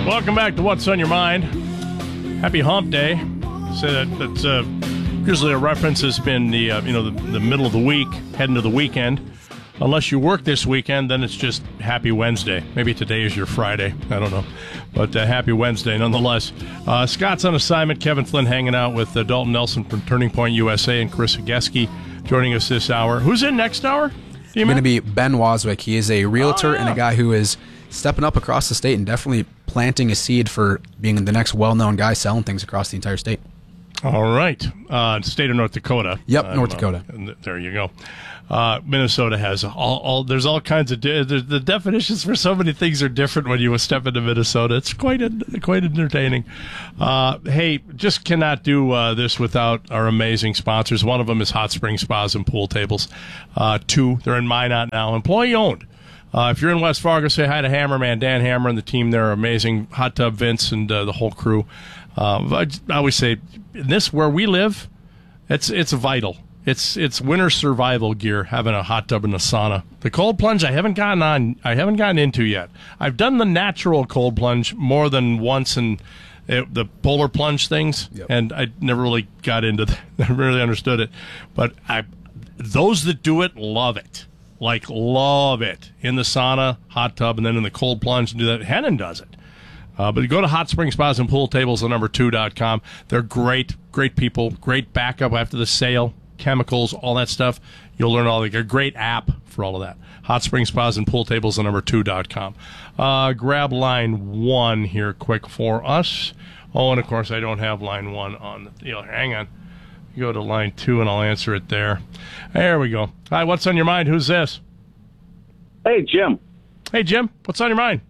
Welcome back to What's on Your Mind. Happy Hump Day. So that's usually a reference has been the middle of the week, heading to the weekend. Unless you work this weekend, then it's just Happy Wednesday. Maybe today is your Friday. I don't know. But Happy Wednesday nonetheless. Scott's on assignment. Kevin Flynn hanging out with Dalton Nelson from Turning Point USA and Chris Ageski joining us this hour. Who's in next hour? Going to be Ben Waswick. He is a realtor and a guy who is stepping up across the state and definitely planting a seed for being the next well-known guy selling things across the entire state. All right. State of North Dakota. Yep, North Dakota. There you go. Minnesota has there's all kinds of the definitions for so many things are different when you step into Minnesota. It's quite entertaining. Hey, just cannot do this without our amazing sponsors. One of them is Hot Springs Spas and Pool Tables. Two, they're in Minot now, employee owned. If you're in West Fargo, say hi to Hammerman, Dan Hammer, and the team there are amazing. Hot Tub Vince and the whole crew. I always say, in this where we live, it's vital. It's winter survival gear, having a hot tub and a sauna. The cold plunge I haven't gotten into yet. I've done the natural cold plunge more than once in the polar plunge things, and I never really got into that. Never really understood it. But those that do it love it. Like, love it. In the sauna, hot tub, and then in the cold plunge and do that. Hennon does it. But go to Hot Spring Spas and Pool Tables, #2.com. They're great people, great backup after the sale, chemicals, all that stuff. You'll learn all. A great app for all of that. Hot Spring Spas and Pool Tables, #2.com. Grab line 1 here quick for us. Oh, and of course I don't have line 1 on. Hang on. You go to line 2 and I'll answer it there. There we go. Hi, what's on your mind? Who's this? Hey, Jim. Hey, Jim. What's on your mind?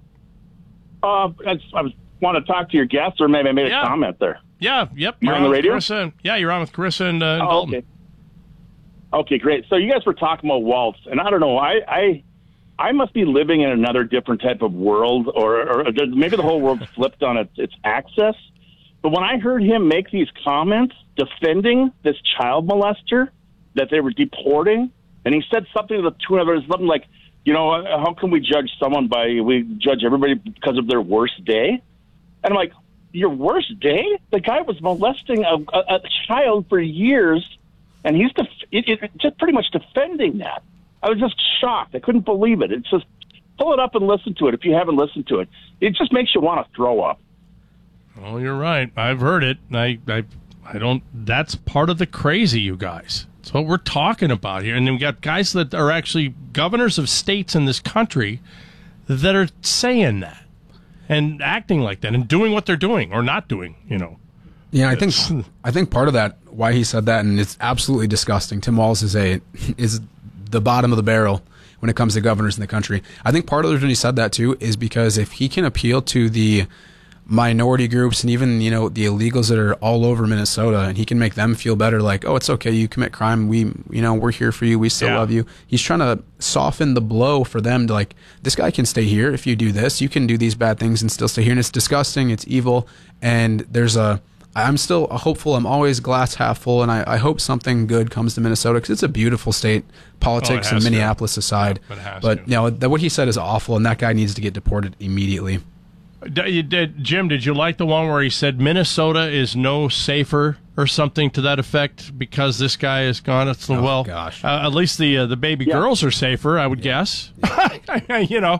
I want to talk to your guests, or maybe I made a comment there. Yeah, yep. You're on the radio? You're on with Carissa and Dalton. Okay, great. So you guys were talking about Waltz, and I don't know, I must be living in another different type of world, or maybe the whole world's flipped on its axis. But when I heard him make these comments defending this child molester that they were deporting, and he said something to the tune of something like, how can we judge we judge everybody because of their worst day? And I'm like, your worst day? The guy was molesting a child for years, and he's just pretty much defending that. I was just shocked. I couldn't believe it. It's just, pull it up and listen to it if you haven't listened to it. It just makes you want to throw up. Oh, you're right. I've heard it. I don't. That's part of the crazy, you guys. That's what we're talking about here. And then we got guys that are actually governors of states in this country that are saying that and acting like that and doing what they're doing or not doing. Yeah, I think part of that why he said that, and it's absolutely disgusting. Tim Walz is the bottom of the barrel when it comes to governors in the country. I think part of the reason he said that too is because if he can appeal to the minority groups and even the illegals that are all over Minnesota, and he can make them feel better, like, oh, it's okay, you commit crime, we're here for you, we still love you. He's trying to soften the blow for them to, like, this guy can stay here if you do this, you can do these bad things and still stay here, and it's disgusting, it's evil, and I'm still hopeful. I'm always glass half full, and I hope something good comes to Minnesota because it's a beautiful state, politics and Minneapolis aside. But what he said is awful, and that guy needs to get deported immediately. Jim, did you like the one where he said Minnesota is no safer or something to that effect because this guy is gone? Gosh. At least the baby girls are safer, I would guess. Yeah.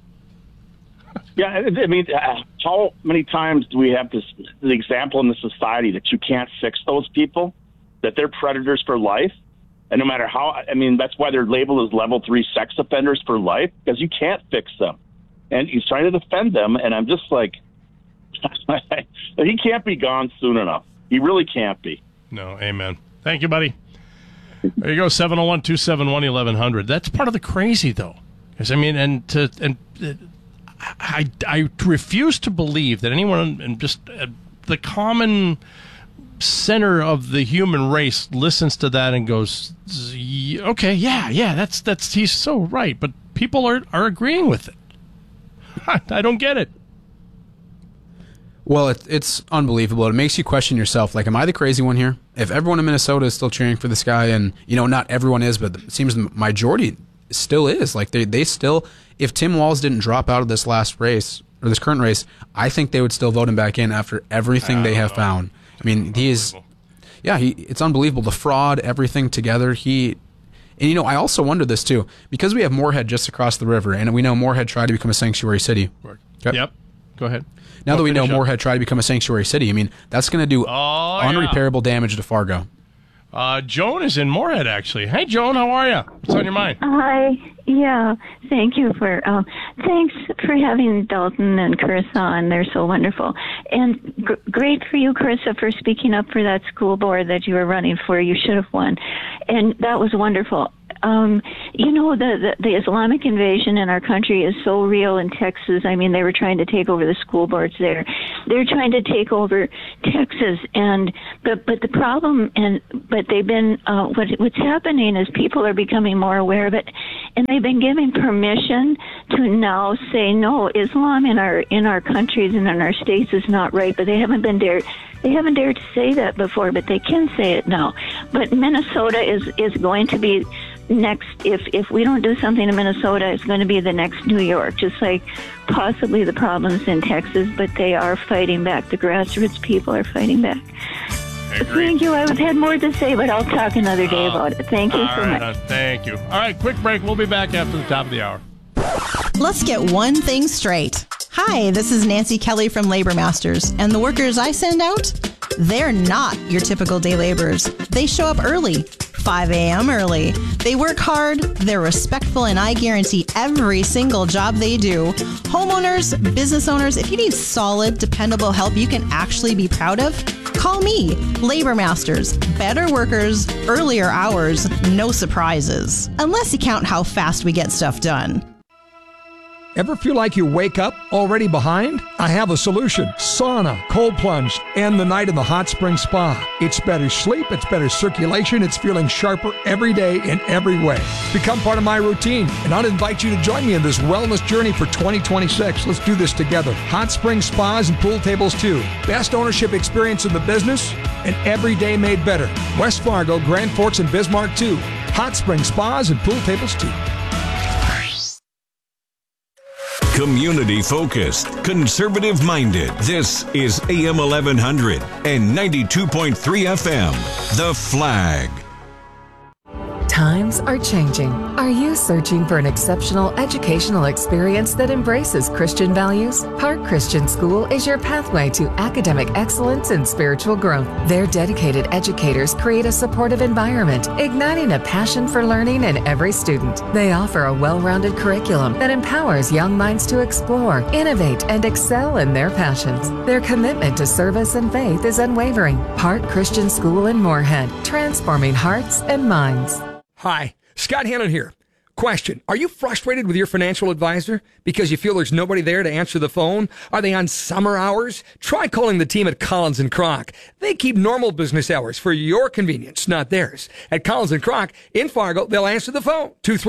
Yeah, I mean, how many times do we have the example in the society that you can't fix those people, that they're predators for life? And no matter how, that's why they're labeled as level 3 sex offenders for life, because you can't fix them. And he's trying to defend them, and I'm just like, he can't be gone soon enough. He really can't be. No, amen. Thank you, buddy. There you go, 701-271-1100. That's part of the crazy, though. I refuse to believe that anyone in just the common center of the human race listens to that and goes, okay, yeah, that's he's so right. But people are agreeing with it. I don't get it. Well, it's unbelievable. It makes you question yourself. Like, am I the crazy one here? If everyone in Minnesota is still cheering for this guy, and, not everyone is, but it seems the majority still is. Like, they still, if Tim Walz didn't drop out of this last race, this current race, I think they would still vote him back in after everything they have found. I mean, it's unbelievable. The fraud, everything together. And I also wonder this too, because we have Moorhead just across the river, and we know Moorhead tried to become a sanctuary city. Yep. Go ahead. Now that we know Moorhead tried to become a sanctuary city, I mean, that's going to do unrepairable damage to Fargo. Joan is in Moorhead, actually. Hey, Joan, how are you? What's on your mind? Hi. Yeah. Thank you for thanks for having Dalton and Carissa on. They're so wonderful. And great for you, Carissa, for speaking up for that school board that you were running for. You should have won. And that was wonderful. The Islamic invasion in our country is so real in Texas. I mean, they were trying to take over the school boards there. They're trying to take over Texas, but the problem, but they've been what's happening is people are becoming more aware of it, and they've been given permission to now say no, Islam in our countries and in our states is not right, but they haven't dared to say that before, but they can say it now. But Minnesota is going to be next. If we don't do something in Minnesota, it's going to be the next New York, just like possibly the problems in Texas, but they are fighting back. The grassroots people are fighting back. Thank you. I've had more to say, but I'll talk another day about it. Thank you so much. Thank you. All right, quick break. We'll be back after the top of the hour. Let's get one thing straight. Hi, this is Nancy Kelly from Labor Masters, and the workers I send out, they're not your typical day laborers. They show up early, 5 a.m. early. They work hard, they're respectful, and I guarantee every single job they do. Homeowners, business owners, if you need solid, dependable help you can actually be proud of, call me, Labor Masters. Better workers, earlier hours, no surprises. Unless you count how fast we get stuff done. Ever feel like you wake up already behind? I have a solution. Sauna, cold plunge, and the night in the hot spring spa. It's better sleep, it's better circulation, it's feeling sharper every day in every way. Become part of my routine, and I'll invite you to join me in this wellness journey for 2026. Let's do this together. Hot spring spas and pool tables too. Best ownership experience in the business, and every day made better. West Fargo, Grand Forks, and Bismarck too. Hot spring spas and pool tables too. Community focused, conservative minded. This is AM 1100 and 92.3 FM. The Flag. Times are changing. Are you searching for an exceptional educational experience that embraces Christian values? Park Christian School is your pathway to academic excellence and spiritual growth. Their dedicated educators create a supportive environment, igniting a passion for learning in every student. They offer a well-rounded curriculum that empowers young minds to explore, innovate, and excel in their passions. Their commitment to service and faith is unwavering. Park Christian School in Moorhead, transforming hearts and minds. Hi, Scott Hannon here. Question, are you frustrated with your financial advisor because you feel there's nobody there to answer the phone? Are they on summer hours? Try calling the team at Collins & Kroc. They keep normal business hours for your convenience, not theirs. At Collins & Kroc in Fargo, they'll answer the phone,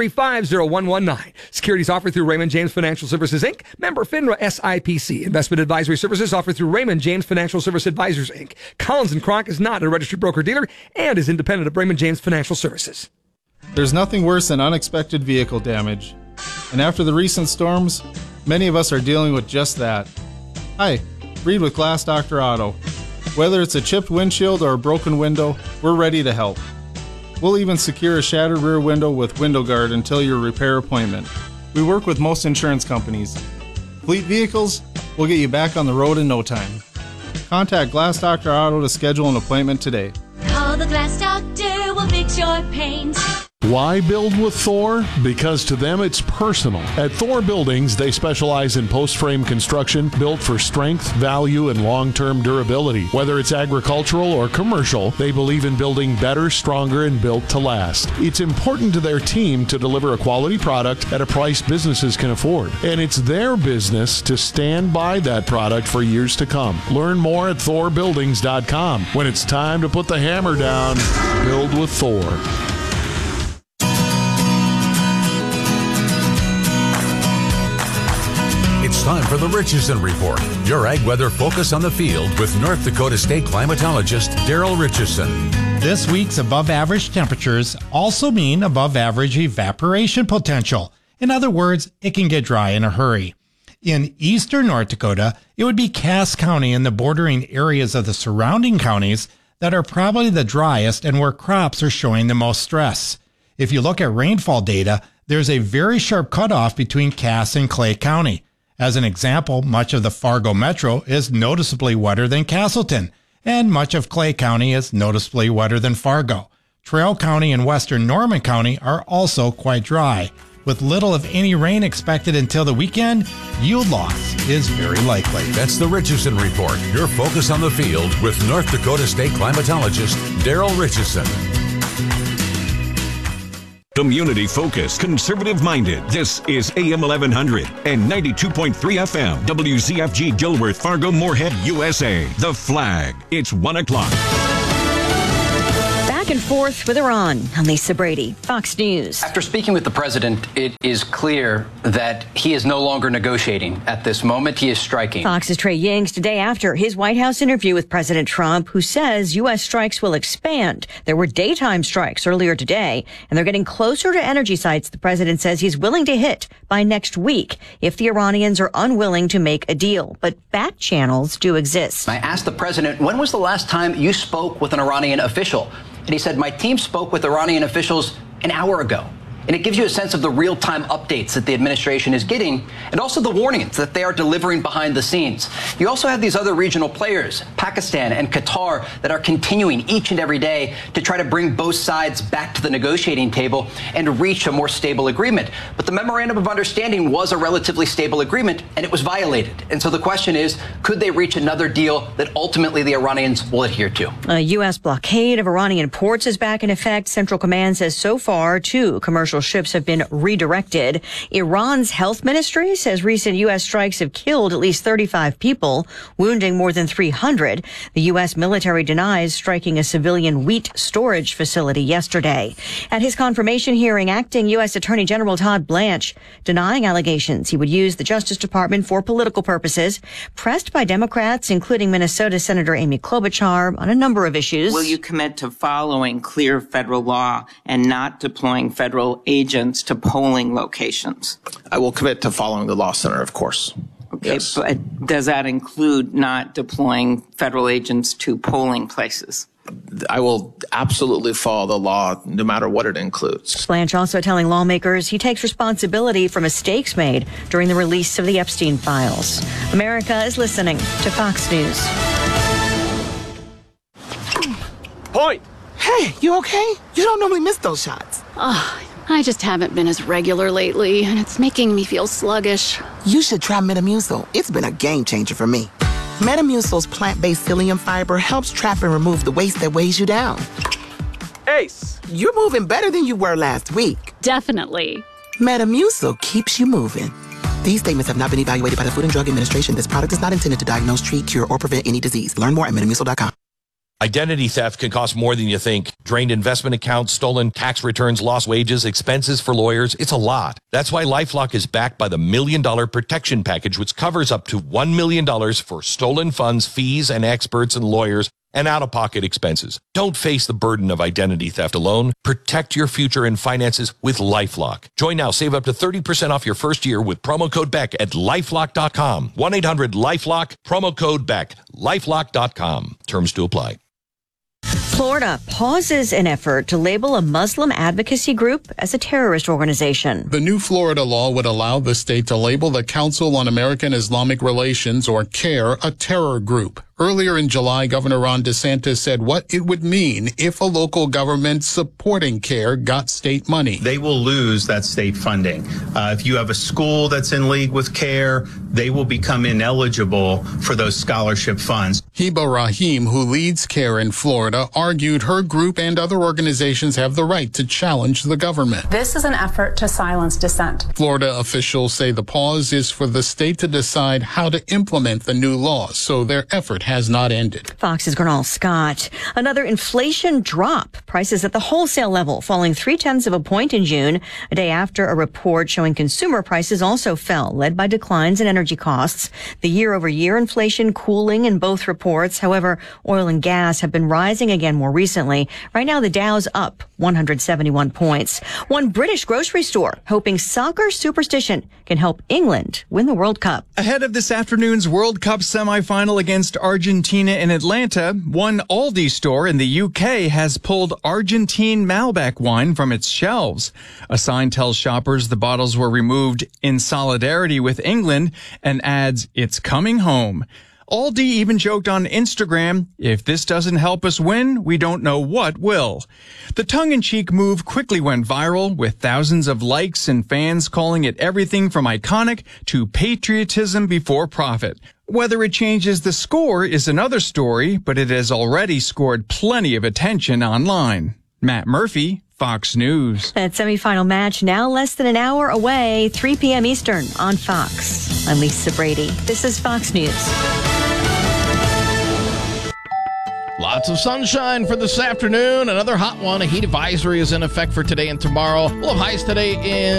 235-0119. Securities offered through Raymond James Financial Services, Inc., member FINRA SIPC. Investment advisory services offered through Raymond James Financial Service Advisors, Inc. Collins & Kroc is not a registered broker-dealer and is independent of Raymond James Financial Services. There's nothing worse than unexpected vehicle damage. And after the recent storms, many of us are dealing with just that. Hi, Reed with Glass Doctor Auto. Whether it's a chipped windshield or a broken window, we're ready to help. We'll even secure a shattered rear window with Window Guard until your repair appointment. We work with most insurance companies. Fleet vehicles, we'll get you back on the road in no time. Contact Glass Doctor Auto to schedule an appointment today. Call the Glass Doctor, we'll fix your paint. Why build with Thor? Because to them it's personal. At Thor Buildings, they specialize in post-frame construction built for strength, value, and long-term durability. Whether it's agricultural or commercial, they believe in building better, stronger, and built to last. It's important to their team to deliver a quality product at a price businesses can afford. And it's their business to stand by that product for years to come. Learn more at thorbuildings.com. When it's time to put the hammer down, build with Thor. It's time for the Richardson Report, your ag weather focus on the field with North Dakota State climatologist Daryl Richardson. This week's above-average temperatures also mean above-average evaporation potential. In other words, it can get dry in a hurry. In eastern North Dakota, it would be Cass County and the bordering areas of the surrounding counties that are probably the driest and where crops are showing the most stress. If you look at rainfall data, there's a very sharp cutoff between Cass and Clay County. As an example, much of the Fargo Metro is noticeably wetter than Castleton, and much of Clay County is noticeably wetter than Fargo. Trail County and western Norman County are also quite dry. With little of any rain expected until the weekend, yield loss is very likely. That's the Richardson Report, your focus on the field with North Dakota State climatologist Daryl Richardson. Community focused, conservative minded. This is AM 1100 and 92.3 FM. WZFG Gilworth, Fargo, Moorhead, USA. The Flag. It's 1 o'clock. Back and forth with Iran. I'm Lisa Brady, Fox News. After speaking with the president, it is clear that he is no longer negotiating at this moment. He is striking. Fox's Trey Yings today after his White House interview with President Trump, who says U.S. strikes will expand. There were daytime strikes earlier today, and they're getting closer to energy sites the president says he's willing to hit by next week if the Iranians are unwilling to make a deal. But back channels do exist. I asked the president, when was the last time you spoke with an Iranian official? And he said, my team spoke with Iranian officials an hour ago. And it gives you a sense of the real-time updates that the administration is getting and also the warnings that they are delivering behind the scenes. You also have these other regional players, Pakistan and Qatar, that are continuing each and every day to try to bring both sides back to the negotiating table and reach a more stable agreement. But the memorandum of understanding was a relatively stable agreement, and it was violated. And so the question is, could they reach another deal that ultimately the Iranians will adhere to? A U.S. blockade of Iranian ports is back in effect. Central Command says so far 2 commercial ships have been redirected. Iran's health ministry says recent U.S. strikes have killed at least 35 people, wounding more than 300. The U.S. military denies striking a civilian wheat storage facility yesterday. At his confirmation hearing, acting U.S. Attorney General Todd Blanche denying allegations he would use the Justice Department for political purposes, pressed by Democrats, including Minnesota Senator Amy Klobuchar, on a number of issues. Will you commit to following clear federal law and not deploying federal agents to polling locations? I will commit to following the law, Senator, of course. Okay, yes. But does that include not deploying federal agents to polling places? I will absolutely follow the law, no matter what it includes. Blanche also telling lawmakers he takes responsibility for mistakes made during the release of the Epstein files. America is listening to Fox News. Point! Hey, you okay? You don't normally miss those shots. I just haven't been as regular lately, and it's making me feel sluggish. You should try Metamucil. It's been a game changer for me. Metamucil's plant-based psyllium fiber helps trap and remove the waste that weighs you down. Ace, you're moving better than you were last week. Definitely. Metamucil keeps you moving. These statements have not been evaluated by the Food and Drug Administration. This product is not intended to diagnose, treat, cure, or prevent any disease. Learn more at Metamucil.com. Identity theft can cost more than you think. Drained investment accounts, stolen tax returns, lost wages, expenses for lawyers. It's a lot. That's why LifeLock is backed by the $1 Million Protection Package, which covers up to $1 million for stolen funds, fees, and experts and lawyers, and out-of-pocket expenses. Don't face the burden of identity theft alone. Protect your future and finances with LifeLock. Join now. Save up to 30% off your first year with promo code BECK at LifeLock.com. 1-800-LifeLock, promo code BECK, LifeLock.com. Terms to apply. Florida pauses an effort to label a Muslim advocacy group as a terrorist organization. The new Florida law would allow the state to label the Council on American Islamic Relations, or CAIR, a terror group. Earlier in July, Governor Ron DeSantis said what it would mean if a local government supporting CAIR got state money. They will lose that state funding. If you have a school that's in league with CAIR, they will become ineligible for those scholarship funds. Hiba Rahim, who leads CAIR in Florida, argued her group and other organizations have the right to challenge the government. This is an effort to silence dissent. Florida officials say the pause is for the state to decide how to implement the new law, so their effort has not ended. Fox's Gernal Scott. Another inflation drop. Prices at the wholesale level falling 0.3 points in June, a day after a report showing consumer prices also fell, led by declines in energy costs. The year-over-year inflation cooling in both reports reports. However, oil and gas have been rising again more recently. Right now, the Dow's up 171 points. One British grocery store hoping soccer superstition can help England win the World Cup. Ahead of this afternoon's World Cup semifinal against Argentina in Atlanta, one Aldi store in the UK has pulled Argentine Malbec wine from its shelves. A sign tells shoppers the bottles were removed in solidarity with England and adds, "It's coming home." Aldi even joked on Instagram, "If this doesn't help us win, we don't know what will." The tongue-in-cheek move quickly went viral, with thousands of likes and fans calling it everything from iconic to patriotism before profit. Whether it changes the score is another story, but it has already scored plenty of attention online. Matt Murphy, Fox News. That semifinal match now less than an hour away, 3 p.m. Eastern on Fox. I'm Lisa Brady. This is Fox News. Lots of sunshine for this afternoon. Another hot one. A heat advisory is in effect for today and tomorrow. We'll have highs today in